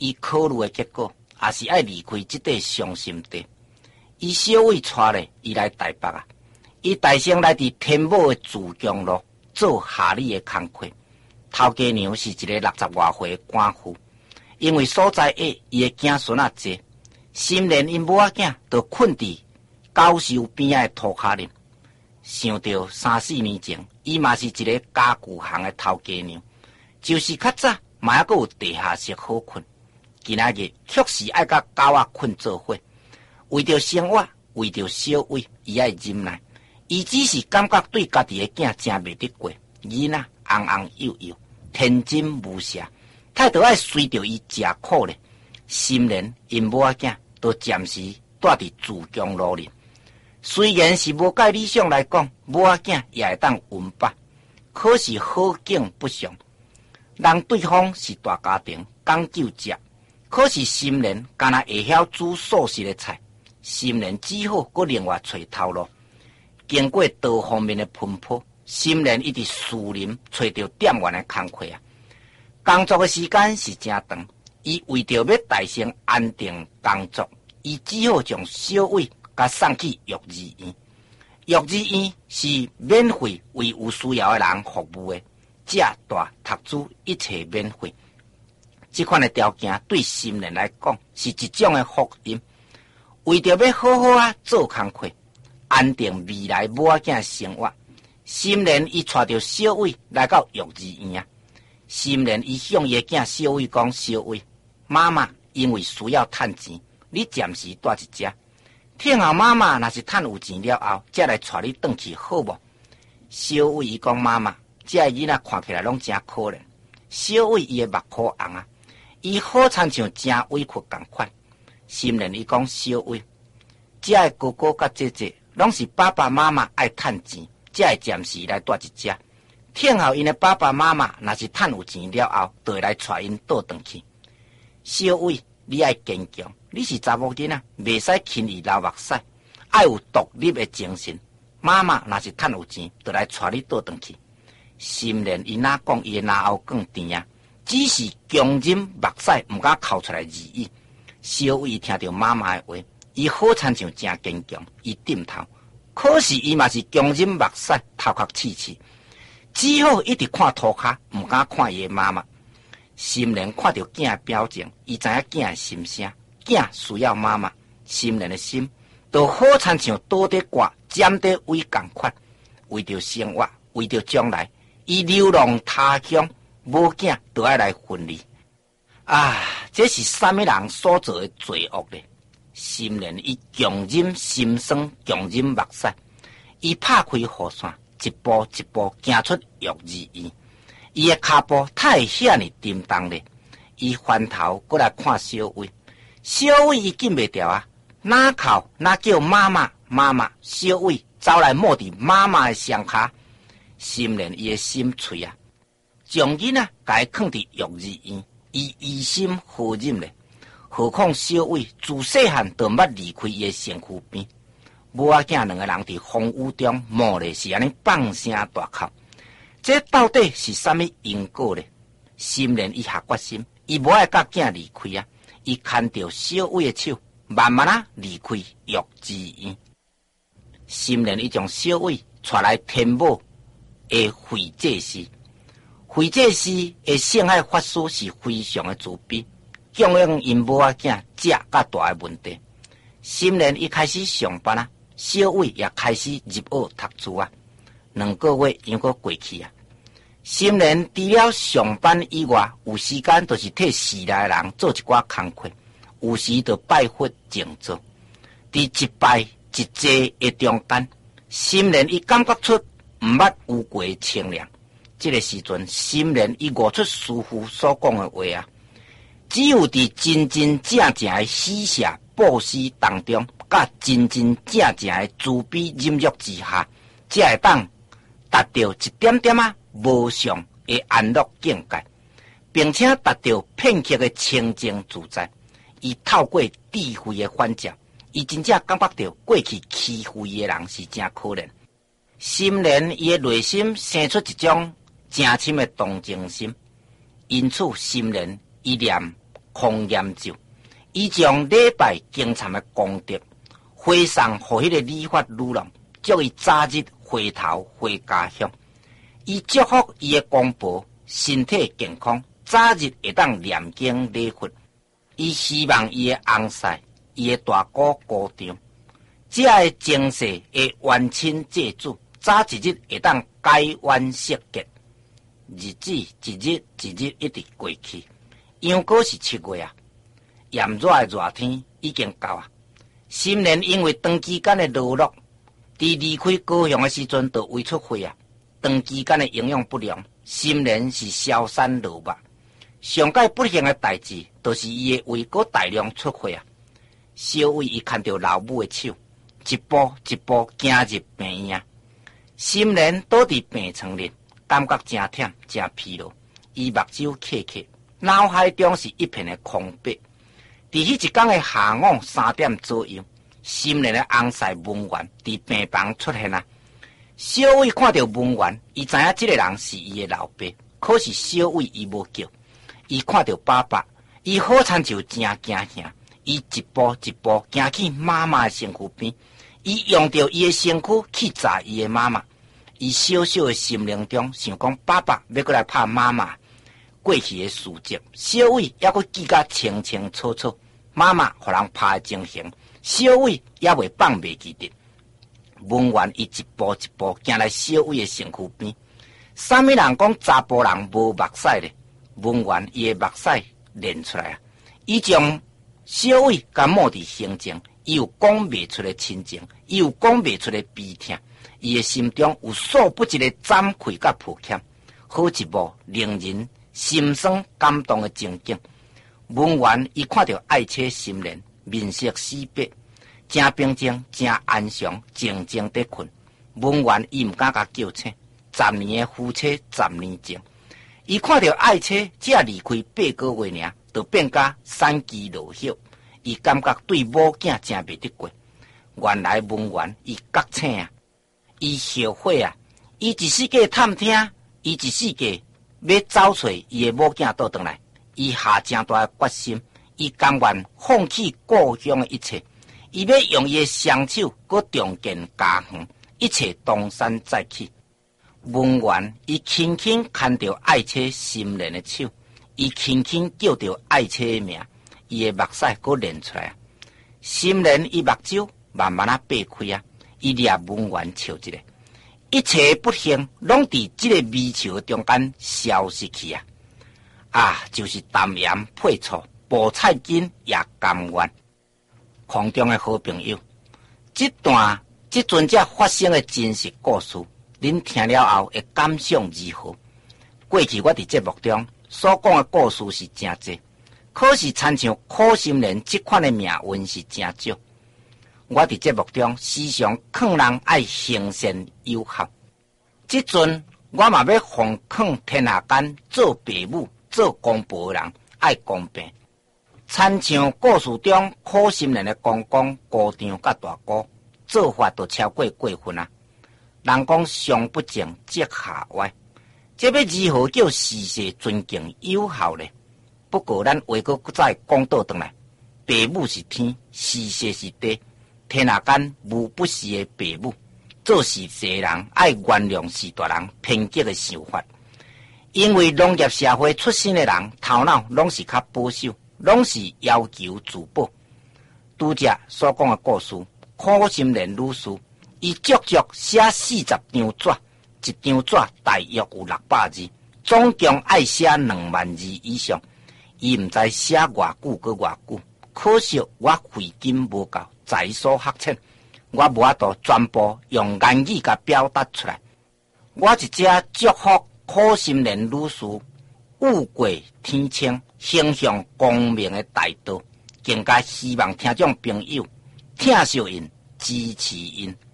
伊考虑的结果，也是爱离开这块伤心地。伊小伟带咧伊来台北啊，伊大生来伫天母的自强路做下里的工课。头家娘是一个60外岁的寡妇，因为所在下伊的子孙仔多，心连因母仔囝都困伫教授边仔的涂骹林。想到3、4年前，伊嘛是一个家具行的头家娘，就是较早嘛还阁有地下室好困。今仔日确实爱甲狗仔困做伙，为着生活，为着小伟，伊爱忍耐。伊只是感觉对家己的囝真袂得过，囡仔红红幼幼，天真无邪，太都爱随着伊食苦咧。心连因母仔囝都暂时住伫自强路里。虽然是无介理想来讲，母仔囝也会当温饱，可是好景不常。人对方是大家庭，讲究食，可是心连敢若会晓煮素食的菜，心连只好搁另外找头路。经过多方面的奔波，心连一直思念找到店员的工课啊。工作的时间是真长，伊为着要大成安定工作，伊只好将小伟甲送去育儿院。育儿院是免费为有需要的人服务的，食大读书一切免费。这款的条件对心连来讲是一种的福音。为着要好好啊做工课，安定未来母仔囝生活，心连伊带着小伟来到育儿院啊。心连伊向伊的囝小伟讲：小伟，妈妈因为需要趁钱，你暂时住一遮。听后妈妈若是趁有钱了后，才来带你转去好无？小伟伊讲：妈妈，这个囡仔看起来拢真可怜。小伟伊的目眶红啊，伊好亲像真委屈共款。心连伊讲：小伟，这个哥哥甲姐姐拢是爸爸妈妈爱趁钱，才会暂时来住一遮。听后因的爸爸妈妈若是趁有钱了后，就会来带因倒转去。小伟，你爱坚强，你是查某囡仔，袂使轻易流目屎，爱有独立的精神。妈妈若是趁有钱，就来带你倒转去。心连伊哪讲伊的牙后更甜啊，只是强忍目屎，毋敢哭出来而已。小伟听到妈妈的话，伊好亲像真坚强，伊点头。可是伊嘛是强忍目屎，头壳刺刺，只好一直看涂骹，毋敢看伊的妈妈。心连看到囝的表情，伊知影囝的心声，囝需要妈妈。心连的心就好亲像倒伫挂尖伫位共款，为着生活，为着将来，伊流浪他乡，无囝就爱来分离。啊，这是啥物人所做的罪恶呢？心连伊强忍心酸，强忍目屎，伊拍开雨伞，一步一步行出育儿院。伊的脚步太遐尼沉重咧，伊翻头过来看小伟，小伟伊禁袂掉啊，哪哭哪叫妈妈妈妈，小伟走来摸伫妈妈的双骹，心连伊的心碎啊，将囡仔甲伊放伫育儿院，伊于心何忍咧？何况小伟自细汉就捌离开伊的身躯边，母仔囝两个人伫风雨中摸咧是安尼放声大哭。这到底是啥物因果呢？心连伊下决心，伊无爱甲囝离开啊！伊牵着小伟的手，慢慢啊离开育儿院。心连伊将小伟带来天母的会济寺。会济寺的圣爱法师是非常的慈悲，供养因母仔囝食甲大的问题。心连伊开始上班啊，小伟也开始入学读书啊。2个月又搁过去啊！心连除了上班以外，有时间就是替寺内的人做一寡工课，有时就拜佛静坐。伫一拜一坐的中间，心连伊感觉出毋捌有过的清凉。这个时阵，心连伊悟出师父所讲的话啊，只有伫真真正正的施舍布施当中，甲真真正正的慈悲忍辱之下，才会当达到一点点啊无上的安乐境界，并且达到片刻的清净自在。伊透过智慧的反照，伊真正感觉到过去欺负伊的人是真可怜。心连伊的内心生出一种真深的同情心，因此心连伊念空严咒，伊将礼拜经参的功德回送予迄个理发女郎，祝伊早日回头回家乡。伊祝福伊的公婆身体健康，早日会当念经礼佛。伊希望伊的翁婿、伊的大哥姑丈，这个前世的冤亲债主，早一日会当解冤释结。日子一日一日一直过去，杨果是7月啊，炎热的热天已经到啊。心莲因为长期间的劳碌，伫离开高雄的时阵就胃出血啊。长期间的营养不良，心莲是消散落目。上界不幸的代志，就是伊的胃果大量出血啊。小伟伊看到老母的手，一步一步行入病院啊。心莲倒伫病床里，感觉真忝真疲劳，伊目睭刻刻，脑海中是一片的空白。伫迄一天的下午3点左右，心莲的翁婿文员伫病房出现啊。小伟看到文员，伊知影这个人是伊的老爸，可是小伟伊无叫。伊看到爸爸，伊好亲像真惊吓，伊一步一步行去妈妈的身躯边，伊用着伊的身躯去砸伊的妈妈。伊小小的心灵中想讲，爸爸要过来拍妈妈。过去的事迹，小伟还阁记甲清清楚楚。妈妈互人拍的情形，小伟也未放袂记得。文员伊一步一步行来小伟的身躯边。啥物人讲查甫人无目屎咧？文员伊的目屎练出来啊！伊将小伟甲摸伫心情，伊有讲袂出的亲情，伊有讲袂出的悲痛，伊的心中有数不尽的惭愧甲抱歉，好一幕令人心酸感动的情景。文员伊看到爱妻心莲面色死白，真平静，真安详，静静地困。文员伊毋敢甲叫醒，10年的夫妻10年情。伊看到爱妻只离开8个月尔，就变甲产期落晓。伊感觉对某囝真袂得过。原来文员伊觉醒啊，伊后悔啊，伊一世界探听，伊一世界要找找伊的某囝倒转来。伊下正大的决心，伊甘愿放弃故乡的一切，伊要用伊的双手搁重建家园，一切东山再起。文员伊轻轻牵着爱妻心莲的手，伊轻轻叫着爱妻的名，伊的目屎搁练出来。心莲伊目睭慢慢啊擘开啊，伊掠文员笑一个，一切不幸拢伫这个微笑中间消失去啊！啊，就是淡盐配醋，菠菜根也甘愿。空中的好朋友，这阵才发生的真实故事，恁听了后会感想如何？过去我伫节目中所讲的故事是真多，可是亲像苦心莲这款的命运是真少。我伫节目中时常劝人爱行善有效，这阵我嘛要奉劝天下间做父母、做公婆的人爱公平。亲像故事中苦心莲的公公、姑丈甲大哥做法都超过分啊！人讲上不正即下歪，这要如何叫世世尊敬有效呢？不过咱话搁再讲倒转来，父母是天，世世是地，天下间无不是的父母。做事世人爱原谅士大人偏激的想法，因为农业社会出身的人头脑拢是较保守，拢是要求自保。拄则所讲的故事，苦心莲女士，伊足足写40张纸，一张纸大约有600字，总共爱写2万字以上。伊毋知写偌久搁偌久，可惜我费金无够，在所学浅，我无法度全部用言语甲表达出来。我一只祝福苦心莲女士富贵天清，形象光明的大道，更加希望听众朋友听受因支持因。